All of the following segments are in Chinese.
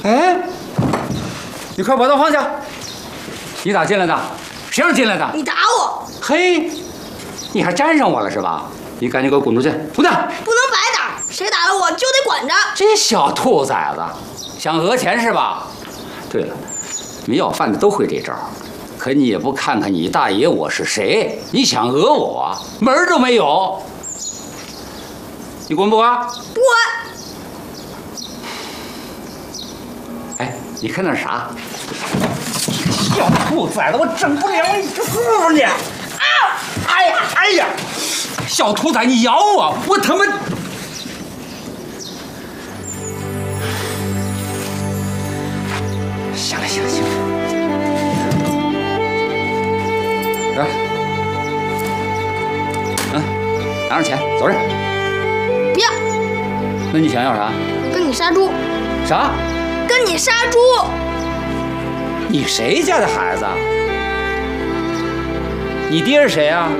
哎，你快把刀放下！你咋进来的？谁让你进来的？ 你打我！ 嘿，你还沾上我了是吧？你赶紧给我滚出去！滚蛋！ 不能白打，谁打了我就得管着。 这小兔崽子，想讹钱是吧？对了，你们要饭的都会这招，可你也不看看你大爷我是谁，你想讹我，门儿都没有！你滚不滚？ 不滚！ 哎，你看那啥？小兔崽子，我整不了你这妇你！啊！哎呀，哎呀！小兔崽，你咬我，我他妈！行了行了行了，来，拿上钱，走人。 不要。 那你想要啥？ 跟你杀猪。 啥？ 跟你杀猪。 你谁家的孩子？你爹是谁啊？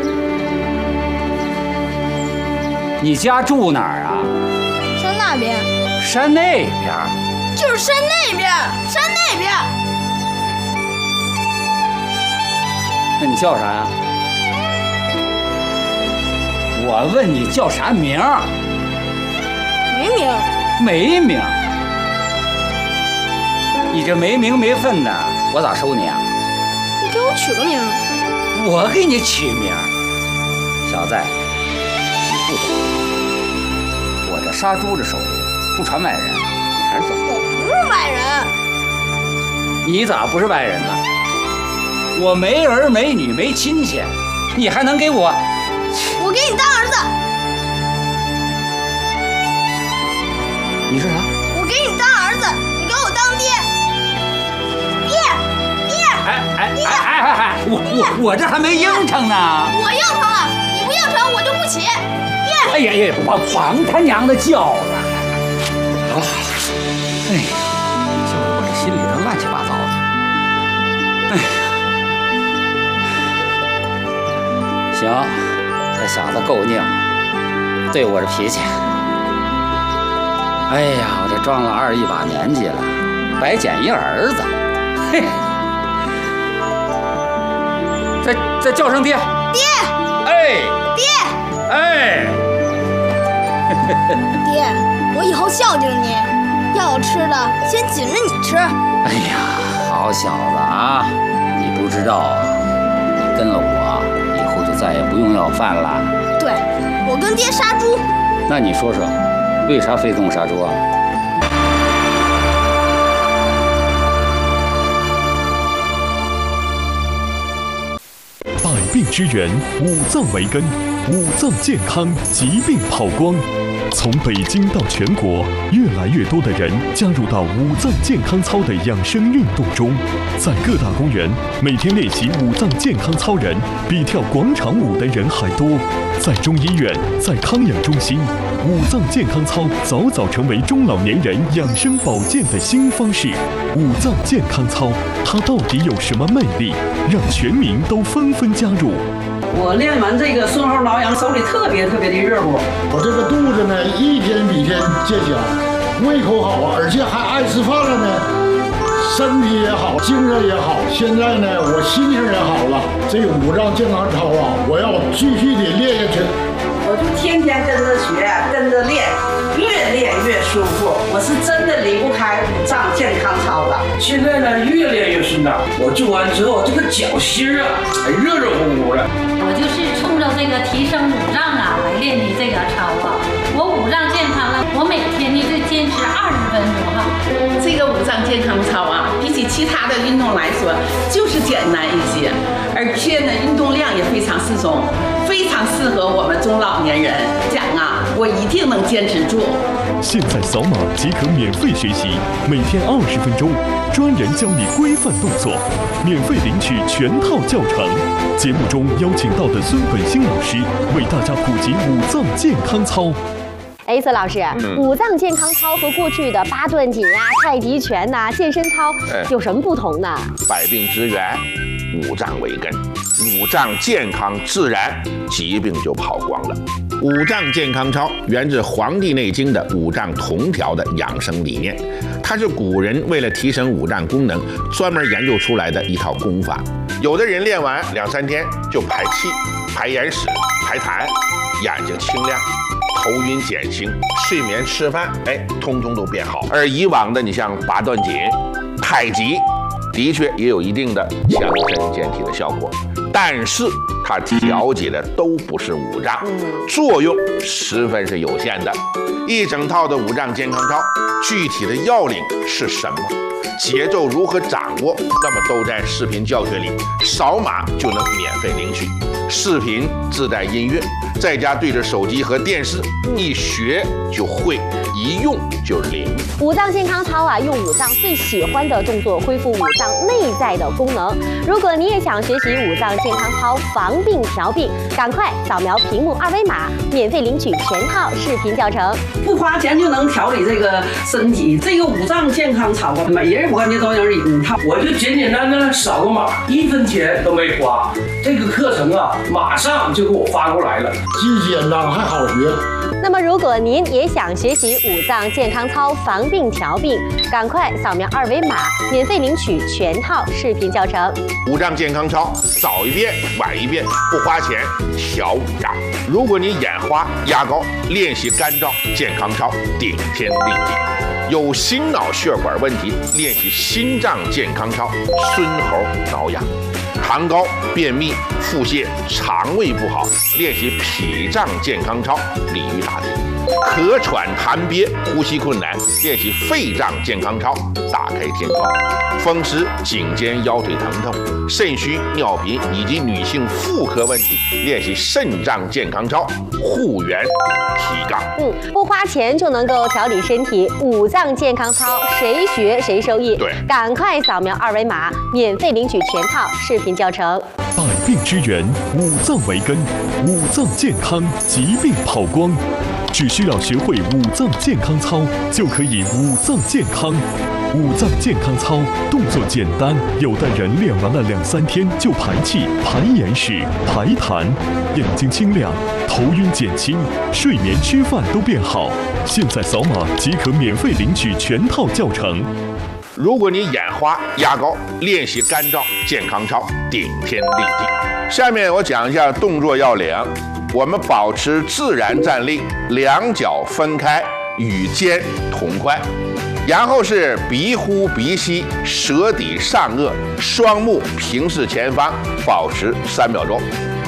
你家住哪儿啊？ 山那边。 山那边。 就是山那边，山那边。 那你叫啥呀？我问你叫啥名儿？ 没名。 没名。你这没名没分的，我咋收你啊？ 你给我取个名。 我给你取名。小子，你不懂，我这杀猪的手艺不传外人，你还是走。 我不是外人。 你咋不是外人呢？我没儿没女没亲戚，你还能给我？ 我给你当儿子。 你说啥？ 我给你当儿子，你给我当爹。爹， 我这还没应承呢。 我应承了，你不应承我就不起。爹。 哎呀，甭他娘的叫了。好了，哎呀，叫得我这心里头乱七八糟的。哎呀，行，这小子够拧，对我这脾气。哎呀，我这装了21把年纪了，白捡一儿子。嘿，再叫声爹。 爹。 哎。 爹。 哎。 爹，我以后孝敬你，要有吃的先紧着你吃。 哎呀，好小子啊，你不知道啊，跟了我以后就再也不用要饭了。 对，我跟爹杀猪。 那你说说，为啥非跟我杀猪啊？ 百病之源，五脏为根，五脏健康，疾病跑光。从北京到全国，越来越多的人加入到五脏健康操的养生运动中。在各大公园，每天练习五脏健康操人比跳广场舞的人还多。在中医院，在康养中心，五脏健康操早早成为中老年人养生保健的新方式。五脏健康操，它到底有什么魅力，让全民都纷纷加入？ 我练完这个顺后挠痒，手里特别的热乎。 我这个肚子呢，一天比一天见小，胃口好啊，而且还爱吃饭了呢，身体也好，精神也好。现在呢，我心情也好了。这个五脏健康操啊，我要继续的练下去。 我就天天跟着学，跟着练，越练越舒服。我是真的离不开五脏健康操的。 现在呢，越练越顺当。我做完之后，这个脚心啊，还热热乎乎的。 我就是冲着这个提升五脏啊来练的这个操啊。我五脏健康了，我每天呢就坚持20分钟哈。 这个五脏健康操啊，比起其他的运动来说，就是简单一些，而且呢，运动量也非常适中。非常适合我们中老年人，讲啊，我一定能坚持住。 现在扫码即可免费学习，每天20分钟，专人教你规范动作，免费领取全套教程。节目中邀请到的孙本兴老师为大家普及五脏健康操。 哎，孙老师，五脏健康操和过去的八段锦啊、太极拳呐、健身操有什么不同呢？ 百病之源，五脏为根，五脏健康自然疾病就跑光了。五脏健康操源自《黄帝内经》的五脏同调的养生理念， 它是古人为了提升五脏功能专门研究出来的一套功法。有的人练完2、3天就排气、排眼屎、排痰，眼睛清亮，头晕减轻，睡眠吃饭，通通都变好。而以往的你像八段锦、太极，的确也有一定的强身健体的效果，但是它调节的都不是五脏，作用十分是有限的。一整套的五脏健康操，具体的要领是什么？节奏如何掌握？那么都在视频教学里，扫码就能免费领取。视频自带音乐，在家对着手机和电视，一学就会，一用就灵。 五脏健康操啊，用五脏最喜欢的动作恢复五脏内在的功能。如果你也想学习五脏健康操防病调病，赶快扫描屏幕2维码，免费领取全套视频教程。 不花钱就能调理这个身体，这个五脏健康操，每人我感觉都能领套。 我就简简单单扫个码，1分钱都没花。这个课程啊，马上就给我发过来了， 既简单还好学。 那么，如果您也想学习五脏健康操防病调病，赶快扫描2维码，免费领取全套视频教程。 五脏健康操，早一遍晚一遍，不花钱调五脏。如果你眼花压高，练习肝脏健康操，顶天立地。有心脑血管问题，练习心脏健康操，孙猴挠痒。痰高、便秘、腹泻、肠胃不好，练习脾脏健康操，鲤鱼打挺；咳喘痰憋、呼吸困难，练习肺脏健康操，打开天窗；风湿、颈肩腰腿疼痛、肾虚、尿频以及女性妇科问题，练习肾脏健康操，护元提杠。 不花钱就能够调理身体，五脏健康操谁学谁受益。 对， 赶快扫描2维码，免费领取全套视频教程。 百病之源，五脏为根，五脏健康，疾病跑光。只需要学会五脏健康操，就可以五脏健康。五脏健康操动作简单，有的人练完了2、3天就排气、排眼屎、排痰，眼睛清亮，头晕减轻，睡眠吃饭都变好。现在扫码即可免费领取全套教程。 如果你眼花压高，练习肝脏健康操，顶天立地。下面我讲一下动作要领。我们保持自然站立，两脚分开，与肩同宽。然后是鼻呼鼻吸，舌抵上颚，双目平视前方，保持3秒钟。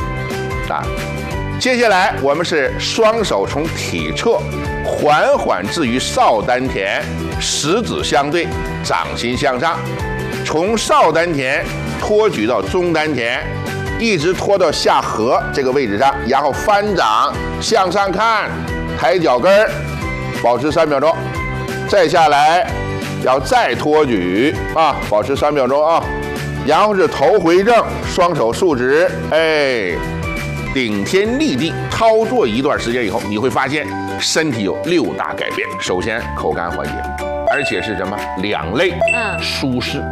接下来我们是双手从体侧缓缓置于少丹田，食指相对，掌心向上，从少丹田托举到中丹田，一直拖到下颌这个位置上，然后翻掌向上看，抬脚跟儿，保持3秒钟。再下来要再托举保持3秒钟啊。然后是头回正，双手竖直，顶天立地。操作一段时间以后，你会发现身体有6大改变。首先口干缓解，而且是什么？两肋舒适。